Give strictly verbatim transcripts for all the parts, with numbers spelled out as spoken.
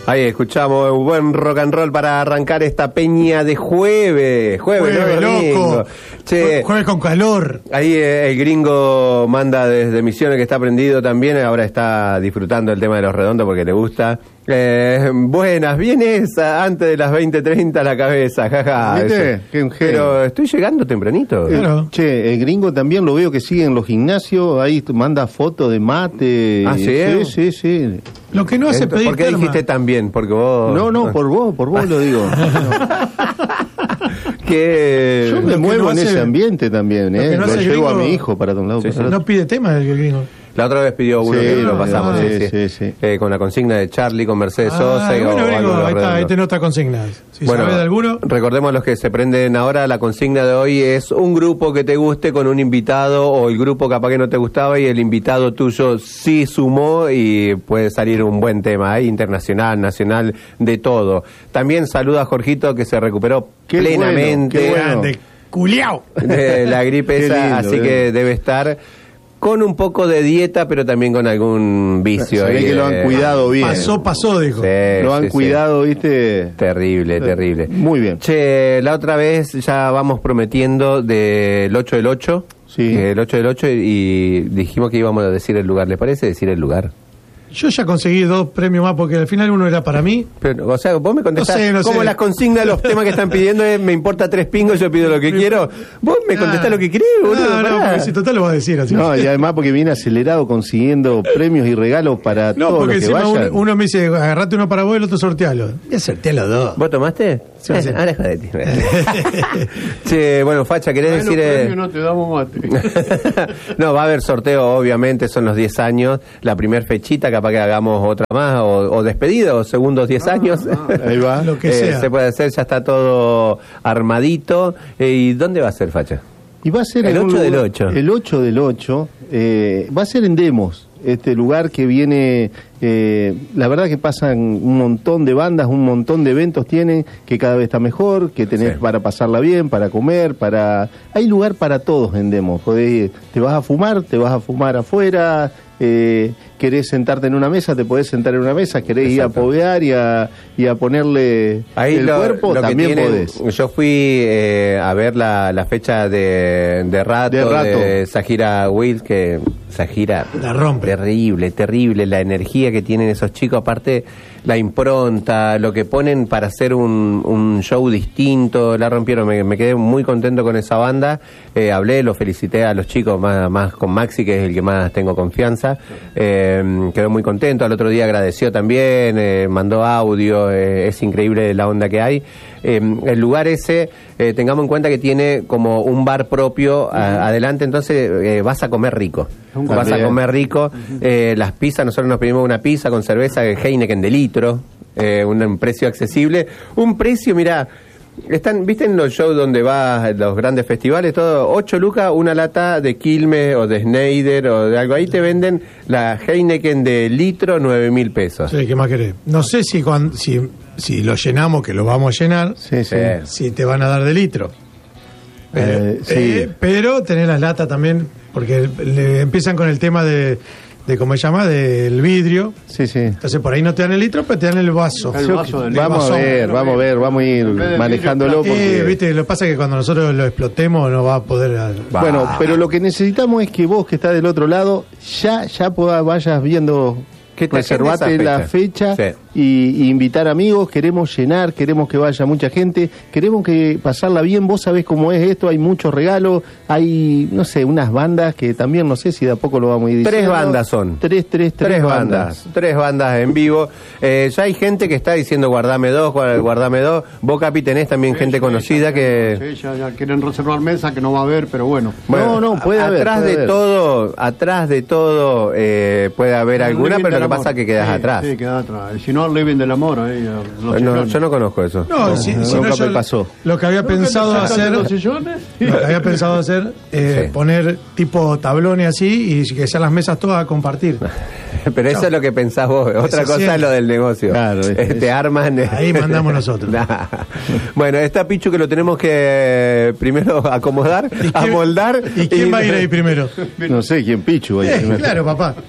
Ahí escuchamos un buen rock and roll para arrancar esta peña de jueves. Jueves, Jueves, ¿no? loco. Che, Jueves con calor. ahí eh, el gringo manda desde Misiones, que está prendido también. Ahora está disfrutando el tema de los redondos porque le gusta. Eh, buenas, vienes antes de las veinte treinta a la cabeza, jaja. ¿Viste? Eso. Qué un genio. Pero estoy llegando tempranito. Eh, Claro. Che, el gringo también lo veo que sigue en los gimnasios, ahí t- manda fotos de mate. ¿Ah, sí? Sí, sí, sí. Lo que no hace Entonces, pedir ¿por qué terma. dijiste también? Porque vos... No, no, por vos, por vos lo digo. que Yo me Lo que muevo no en hace- ese ambiente también, lo ¿eh? que no Lo hace el llevo a gringo- mi hijo para un lado. Sí, para sí. otro. No pide tema el gringo. La otra vez pidió uno Sí, que lo no, pasamos, sí, sí, sí. sí, sí. Eh, con la consigna de Charlie, con Mercedes Ah, Sosa y o bueno, algo gringo, de los ahí está, ahí redondos. tenés otra consigna. Si Bueno, sabés de alguno, recordemos los que se prenden ahora, la consigna de hoy es un grupo que te guste con un invitado, o el grupo capaz que no te gustaba y el invitado tuyo sí sumó y puede salir un buen tema, ¿eh? Internacional, nacional, de todo. También saluda a Jorgito, que se recuperó Qué plenamente bueno, qué bueno. grande, culiao. de la gripe Qué esa, lindo, así bien. que debe estar con un poco de dieta, pero también con algún vicio. Se ve ahí que lo han de- cuidado bien. Pasó, pasó, dijo. Sí, Lo han sí, sí. cuidado, ¿viste? Terrible, terrible. Muy bien. Che, la otra vez ya vamos prometiendo del ocho del ocho. Sí. El ocho del ocho y dijimos que íbamos a decir el lugar. ¿Les parece decir el lugar? Yo ya conseguí dos premios más porque al final uno era para mí. Pero, o sea, vos me contestás, No sé, no como sé. las consignas, los temas que están pidiendo es, me importa tres pingos, yo pido lo que quiero. Vos me contestás lo que querés, boludo. No, no, pará. porque si total lo va a decir así. No, y además porque viene acelerado consiguiendo premios y regalos para No, todos porque los que encima vayan. uno, uno me dice, agarrate uno para vos y el otro sortealo. Y sorteé los dos. ¿Vos tomaste? Sí, Eh, sí. Ahora jodete. Che, bueno, Facha, ¿querés decir...? eh, no te damos mate. No, va a haber sorteo, obviamente, son los diez años, la primer fechita, capaz que hagamos otra más, o, o despedida, o segundos diez años. Ahí va. Lo que Eh, sea. se puede hacer, ya está todo armadito. Eh, ¿Y dónde va a ser, Facha? Y va a ser El en un ocho del lugar- ocho. El ocho del ocho. Eh, va a ser en Demos, este lugar que viene. Eh, la verdad que pasan un montón de bandas, un montón de eventos tienen, que cada vez está mejor, que tenés Sí. para pasarla bien, para comer, para. Hay lugar para todos en Demos. Podés ir- te vas a fumar, te vas a fumar afuera. Eh, querés sentarte en una mesa, te podés sentar en una mesa, querés ir a Exacto. povear y a, y a ponerle Ahí el lo, cuerpo, lo que también tienen- podés. Yo fui eh, a ver la, la fecha de, de Rato, De Rato. de Sajira Wills, que Sajira... La rompe. Terrible, terrible, la energía que tienen esos chicos, aparte la impronta, lo que ponen para hacer un, un show distinto, la rompieron, me, me quedé muy contento con esa banda, eh, hablé, lo felicité a los chicos, más, más con Maxi, que es el que más tengo confianza, eh, quedó muy contento, al otro día agradeció también, eh, mandó audio, eh, es increíble la onda que hay. Eh, el lugar ese, eh, tengamos en cuenta que tiene como un bar propio a- adelante, entonces eh, vas a comer rico. Un Vas a También. comer rico. Eh, las pizzas, nosotros nos pedimos una pizza con cerveza de Heineken de litro, eh, un, un precio accesible. Un precio, mira, están, ¿viste en los shows donde vas, a los grandes festivales, todo? ocho lucas, una lata de Quilmes o de Schneider o de algo. Ahí te venden la Heineken de litro, nueve mil pesos. Sí, ¿qué más querés? No sé si, cuando, si, si lo llenamos, que lo vamos a llenar, Sí, sí. Eh, si te van a dar de litro. Pero, Eh, sí. eh, pero tenés las latas también, porque le empiezan con el tema de, de ¿cómo se llama? Del vidrio. Sí, sí. Entonces por ahí no te dan el litro, pero te dan el vaso. El vaso del- Vamos a vasón. ver, vamos a ver, vamos a ir En vez de manejándolo vidrio, porque... Eh, viste, lo que pasa es que cuando nosotros lo explotemos no va a poder... Bueno, pero lo que necesitamos es que vos que estás del otro lado ya ya podás, vayas viendo, ¿Qué te reservate agenda esa la fecha fecha? y, y invitar amigos. Queremos llenar, queremos que vaya mucha gente, queremos que pasarla bien. Vos sabés cómo es esto, hay muchos regalos, hay, no sé, unas bandas que también no sé si de a poco lo vamos a ir Tres diciendo. bandas son. Tres, tres, tres, Tres bandas, tres bandas en vivo. Eh, ya hay gente que está diciendo guardame dos, guar- guardame dos. Vos, Capi, tenés también gente conocida que... Sí, ya, ya quieren reservar mesa, que no va a haber, pero bueno. No, no, puede a- haber, Atrás puede de haber. todo, atrás de todo eh, puede haber alguna, Living pero lo del que pasa amor. es que quedas Sí, atrás. Sí, quedas atrás. Y si no, Living del Amor, ahí. Los No, sillones. yo no conozco eso. No, si, si nunca no, yo me pasó. lo que había pensado ¿Nunca te hacer... sacan de los sillones? Lo que había pensado hacer, eh, Sí. poner tipo tablones así y que sean las mesas todas a compartir. Pero eso es lo que pensás vos. Otra Eso cosa siempre. es lo del negocio. Claro, es- Eh, Te arman. Ahí mandamos nosotros. Nah. Bueno, está Pichu que lo tenemos que eh, primero acomodar, ¿Y quién- amoldar. ¿Y quién va a ir ahí primero? No sé quién Pichu. ahí Eh, primero. claro, papá.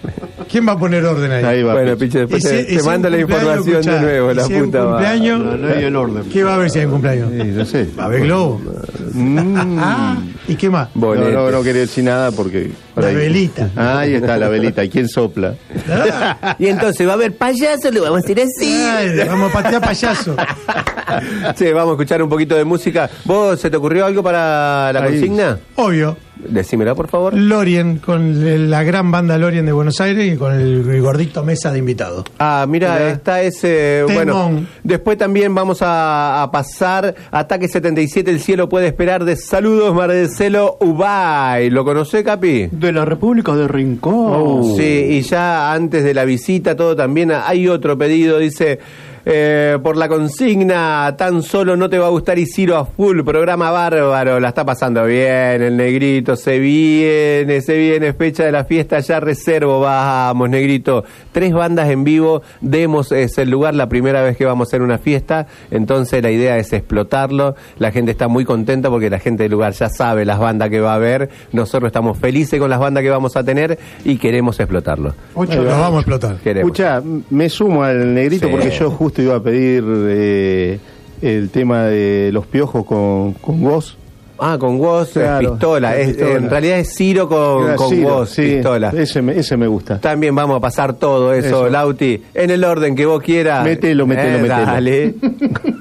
¿Quién va a poner orden ahí? Ahí va. Bueno, Piche, después Y si- te, y te si mando un la cumpleaños, información escuchá, de nuevo, y la si hay un puta madre. cumpleaños, La ley y el orden. ¿qué va a haber si hay un cumpleaños? Sí, no sé. Va a haber globo. Mm. Ah, ¿y qué más? No, Bonete. no, no quería decir nada porque... por La ahí. velita. Ah, ahí está la velita. ¿Y quién sopla? Ah, Y entonces va a haber payaso, le vamos a decir así. ay, vamos a patear payaso. Sí, vamos a escuchar un poquito de música. ¿Vos se te ocurrió algo para la Ahí. consigna? Obvio. Decímela, por favor. Lorien, con la gran banda Lorien de Buenos Aires y con el, el gordito Mesa de invitado. Ah, mira, Mirá. está ese. Temón. Bueno, después también vamos a, a pasar Ataque setenta y siete, el cielo puede esperar, de Saludos Marcelo Ubay. ¿Lo conocé, Capi? De la República de Rincón. Oh. Sí, y ya antes de la visita, todo también hay otro pedido, dice. Eh, por la consigna, tan solo no te va a gustar Isidro a full, programa bárbaro, la está pasando bien, el negrito, se viene, se viene, fecha de la fiesta, ya reservo, vamos, negrito, tres bandas en vivo, Demos es el lugar, la primera vez que vamos a hacer una fiesta, entonces la idea es explotarlo, la gente está muy contenta porque la gente del lugar ya sabe las bandas que va a haber, nosotros estamos felices con las bandas que vamos a tener y queremos explotarlo. Ocho Nos vamos a explotar. Queremos. Escucha, me sumo al negrito Sí. porque yo justo iba a pedir eh, el tema de los piojos con, con voz. Ah, con Woz, Claro, pistola. con Es- pistola. en realidad es Ciro con, Era con Ciro, Woz, sí, pistola. Ese me, ese me gusta. También vamos a pasar todo eso, Eso. Lauti, en el orden que vos quieras. Mételo, mételo, Eh, mételo. Dale.